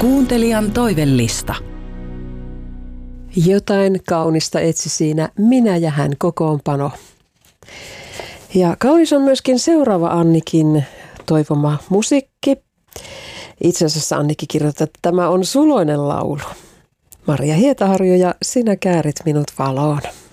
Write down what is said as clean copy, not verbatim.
Kuuntelijan toivellista. Jotain kaunista etsi siinä minä ja hän kokoonpano. Ja kaunis on myöskin seuraava Annikin toivoma musiikki. Itse asiassa Annikki kirjoittaa, että tämä on suloinen laulu. Maria Hietaharju ja Sinä käärit minut valoon.